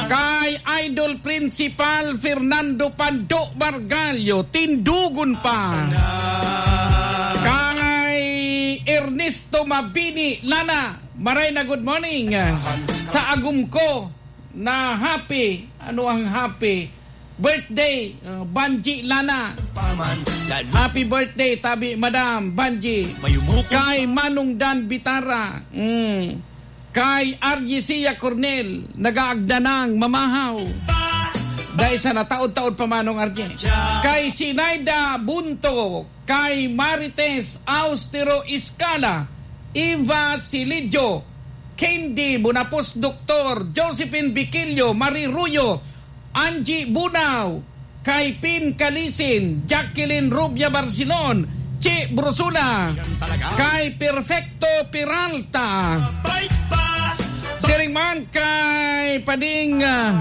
Kay Idol Principal Fernando Pando Bargallo, tindugon pa. Kay Ernesto Mabini Lana, maray na good morning. Sa agum ko na happy, ano ang happy? Birthday, Banji Lana. Happy birthday, tabi Madam Banji. Kay Manong Dan Bitara. Kay Argisia Cornel, nagaagdanang mamahaw. Dahil sa nataod-taod pa Manong Argie. Kay Sinaida Bunto, kay Marites Austero Iscala, Eva Silidio, Candy Bunapos Doktor, Josephine Biquillo, Marie Ruyo, Angie Bunaw, kay Pin Kalisin, Jacqueline Rubia Barcelon, Che Brusula, kay Perfecto Peralta, Siringman kay Pading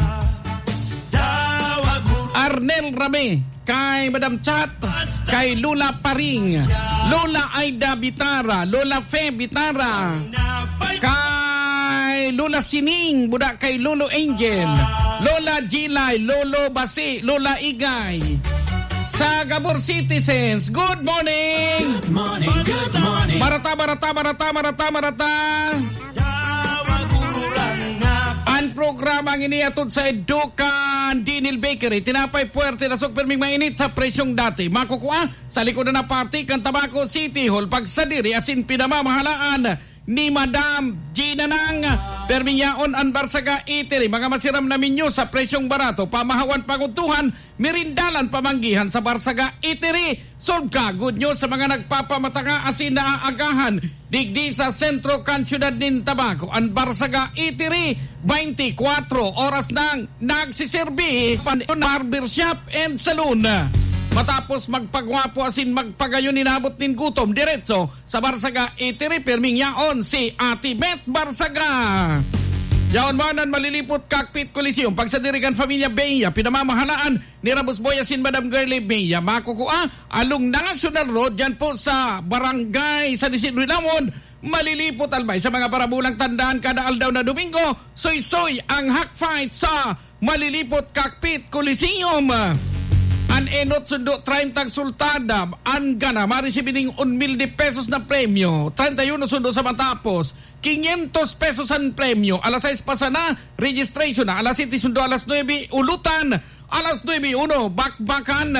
Arnel Rame, kay Madam Chat, kay Lula Paring, Lola Aida Bitara, Lola Fe Bitara, kay Lola Sining, budak kay Lolo Angel, Lola Gilay, Lolo Basi, Lola Igay. Sa Gabor Citizens, good morning! Good morning, good morning. Marata. Ang programang iniatod sa Educan Dinil Bakery, tinapay puwerte na sukperming mainit sa presyong dati. Makukuha sa likod na party kan Tabaco City Hall. Pagsadiri asin pinamamahalaan ni Madam Gina Nang Perminyaon ang Barsaga Eatery. Mga masiram na minyo sa presyong barato, pamahawan panguntuhan, mirindalan pamanggihan sa Barsaga Eatery. Solve ka, good news sa mga nagpapamatanga asin na aagahan. Digdi sa sentro kan syudad nin Tabaco, ang Barsaga Eatery, 24 oras nang nagsiserbi barbershop and saloon. Matapos magpagwapo asin magpagayon inabot nin gutom, diretso sa Barsaga Eatery, perming yaon si Ate Beth Barsaga. Yaon manan malilipot cockpit Coliseum, pagsadirigan Familia Beya, pinamamahalaan ni Rabos Boy asin Madam Girlie Beya. Makukuha along National Road, dyan po sa Barangay San Isidro Lamon. Malilipot albay sa mga parabulang tandaan kada aldaw na Domingo. Soy-soy ang hack fight sa malilipot cockpit Coliseum. An enot sundo 30 sultada, an gana marisibining 1,000 pesos na premyo, 31 sundo sa matapos, 500 pesos ang premyo, alas 6 pasa na, registration na, alas 7 sundo, alas 9 ulutan, alas 9 bakbakan.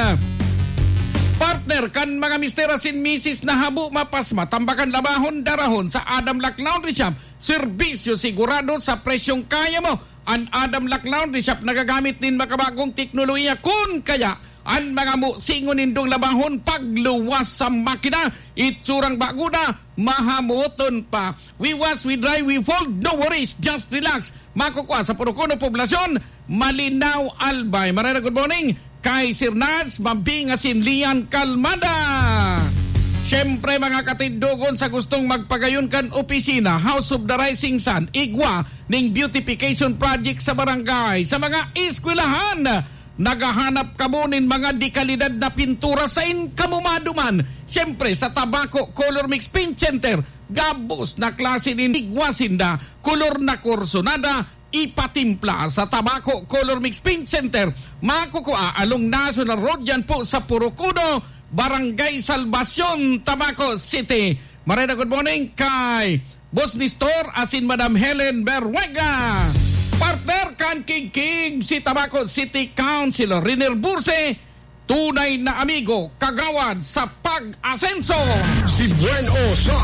Partner kan mga mister asin misis na habu mapasma, tambakan labahon darahon sa Adam Lac Laundry Shop, serbisyo sigurado sa presyong kaya mo. An Adam Lac Laundry Shop nagagamit din makabagong teknolohiya kun kaya ang mga musingon nindong labahon pagluwas sa makina, itsurang bago na, mahamuton pa. We wash, we dry, we fold, no worries, just relax. Makukuha sa Purukuno Poblasyon, Malinaw Albay. Marana, good morning. Kay Sir Nats, Mabingasin, Lian Kalmada. Siyempre mga katindugon sa gustong magpagayon kan opisina, House of the Rising Sun, igwa ning beautification project sa barangay, sa mga eskwelahan. Nagahanap kamunin mga dikalidad na pintura sa inkamumaduman. Siyempre sa Tabaco Color Mix Paint Center, gabos na klase ni igwasinda, kolor na kursonada, ipatimpla sa Tabaco Color Mix Paint Center. Makukuha along National Road yan po sa Purukuno, Barangay Salvacion, Tabaco City. Marina, good morning kay Boss Nestor asin Madam Helen Berwega. Partner kan kigkig si Tabaco City Councilor Riner Burse, tunay na amigo, kagawad sa pag-asenso. Si Bueno sa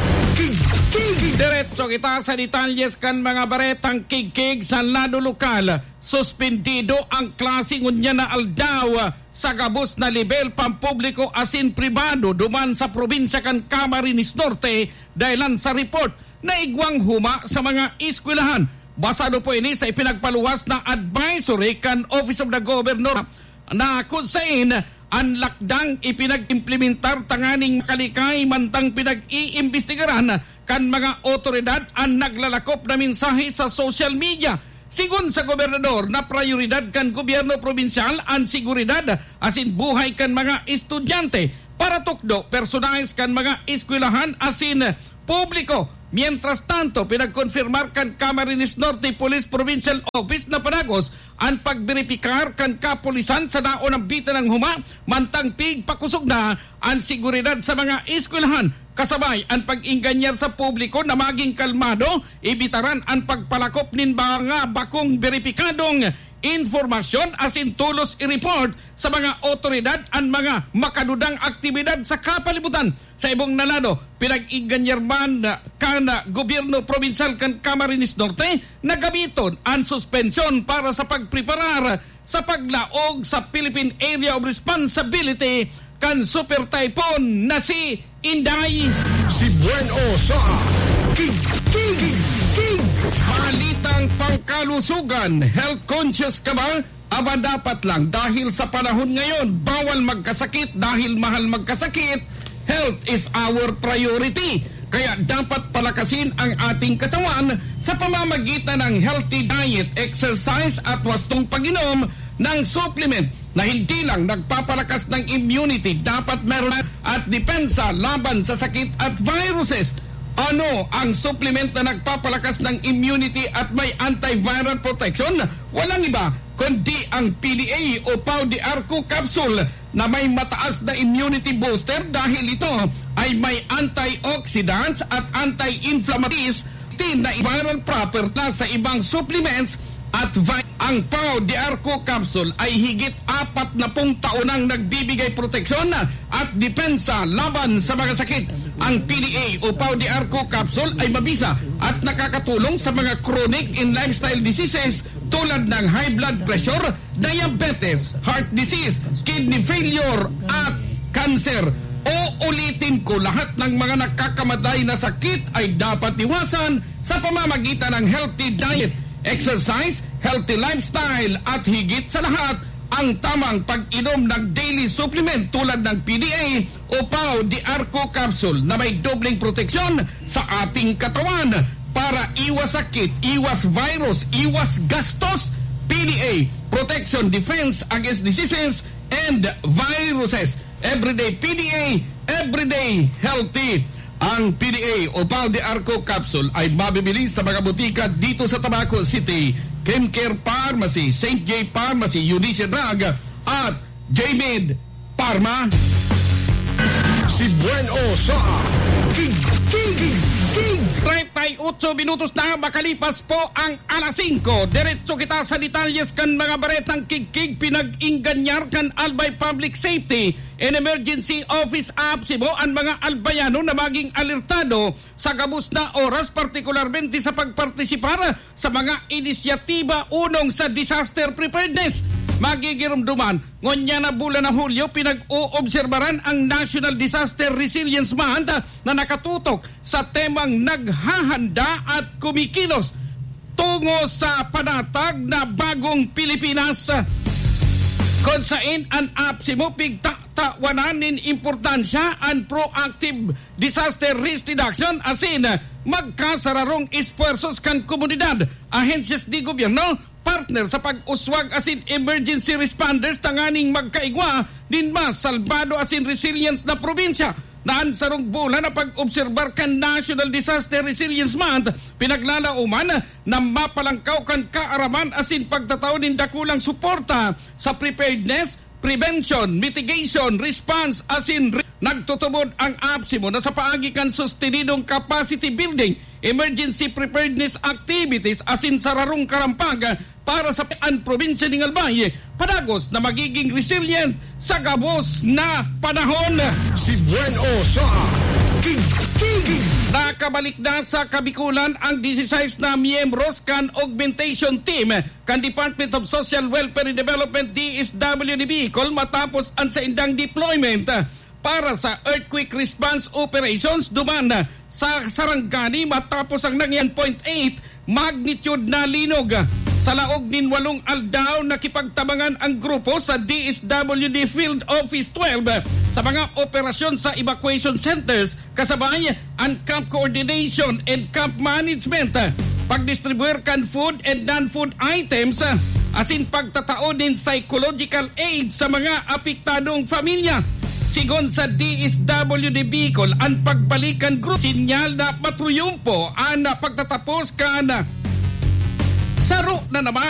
Kigkig. Diretso kita sa detalyes kan mga baretang kigkig sa lado lokal. Suspendido ang klase ngunya na aldaw sa gabos na level pampubliko asin pribado duman sa probinsya kan Camarines Norte dahilan sa report na igwang huma sa mga eskwelahan. Basado po ini sa ipinagpaluwas na advisory kan Office of the Governor na kung saan ang lakdang ipinag-implementar tanganing kalikay mantang pinag-iimbestigaran kan mga otoridad ang naglalakop na mensahe sa social media. Sigun sa gobernador na prioridad kan gobyerno probinsyal ang seguridad asin buhay kan mga estudyante para tukdo personalis kan mga eskwelahan asin publiko Mientras tanto, pinagkonfirmar kan Camarines Norte Police Provincial Office na panagos ang pagberipikar kan kapulisan sa daon ng bita ng huma, mantang pigpakusog na ang seguridad sa mga eskwelahan. Kasabay ang pag-inganyar sa publiko na maging kalmado, ibitaran ang pagpalakop nin mga bakong beripikadong informasyon asin tulos i-report sa mga otoridad ang mga makadudang aktibidad sa kapalibutan. Sa ibong nalado, pinag-inganyar man kan gobyerno provincial kan Camarines Norte na gamiton ang suspensyon para sa pagpreparar sa paglaog sa Philippine Area of Responsibility kan super typhoon na si Inday. Si Bueno sa Kikig. Balitang pangkalusugan, health conscious ka ba? Aba dapat lang dahil sa panahon ngayon, bawal magkasakit dahil mahal magkasakit. Health is our priority. Kaya dapat palakasin ang ating katawan sa pamamagitan ng healthy diet, exercise at wastong pag-inom ng supplement na hindi lang nagpapalakas ng immunity, dapat meron at depensa laban sa sakit at viruses. Ano ang supplement na nagpapalakas ng immunity at may antiviral protection? Walang iba kundi ang PDA o Pau de Arco capsule na may mataas na immunity booster dahil ito ay may antioxidants at anti-inflammatories na viral property na sa ibang supplements. At ang Pau de Arco capsule ay higit 40 taonang nagbibigay proteksyon at depensa laban sa mga sakit. Ang PDA o Pau de Arco capsule ay mabisa at nakakatulong sa mga chronic and lifestyle diseases tulad ng high blood pressure, diabetes, heart disease, kidney failure at cancer. O ulitin ko, lahat ng mga nakakamatay na sakit ay dapat iwasan sa pamamagitan ng healthy diet, exercise, healthy lifestyle at higit sa lahat, ang tamang pag-inom ng daily supplement tulad ng PDA o Pau de Arco capsule na may dobleng proteksyon sa ating katawan para iwas sakit, iwas virus, iwas gastos. PDA, protection, defense against diseases and viruses. Everyday PDA, everyday healthy. Ang PDA o Pau de Arco capsule ay mabibili sa mga butika dito sa Tabaco City, Chemcare Pharmacy, St. J. Pharmacy, Unicia Drug at J-Med Pharma. Si Bueno sa Kikig. 38 minutos na makalipas po ang alas 5. Diretso kita sa detalyes kan mga baretang kikig pinag-inganyar kan Albay Public Safety and Emergency Office Cebu ang mga albayano na maging alertado sa gabus na oras, partikularmente sa pagpartisipar sa mga inisyatiba unong sa disaster preparedness. Magigirumduman, ngonya na bulan na Hulyo, pinag-uobserbaran ang National Disaster Resilience Month na nakatutok sa temang naghahanda at kumikilos tungo sa panatag na bagong Pilipinas. Kung saan ang Cebu pigtatawanan importansya ang proactive disaster risk reduction asin magkasararong esfuerzos kan komunidad, ahensyas di gobyerno, partner sa pag-uswag asin emergency responders tanganing magkaigwa din mas salbado asin resilient na probinsya. Naan sarong bulan na pag-obserbar kan National Disaster Resilience Month, pinaglalauman na mapalangkaw kan kaaraman asin pagtataon din dakulang suporta sa preparedness, prevention, mitigation, response asin nagtutubod ang Cebu na sa paagi kan sustenidong capacity building, emergency preparedness activities asin sararong karampag para sa probinsya ng Albay, padagos na magiging resilient sa gabos na panahon. Si Bueno sa Kikig. Nakabalik na sa Kabikulan ang 16 na miyembros kan augmentation team kan Department of Social Welfare and Development DSWD Bicol matapos ang sa indang deployment para sa earthquake response operations duman sa Sarangani matapos ang 9.8 magnitude na linog. Sa laog nin 8 aldaw nakipagtabangan ang grupo sa DSWD Field Office 12 sa mga operasyon sa evacuation centers kasabay ang camp coordination and camp management, pagdistribuer kan food and non-food items asin pagtatao din psychological aid sa mga apektadong pamilya. Sigon sa DSWD Bicol, ang pagbalikan group sinyal na matruyumpo ang pagtatapos kan saro na naman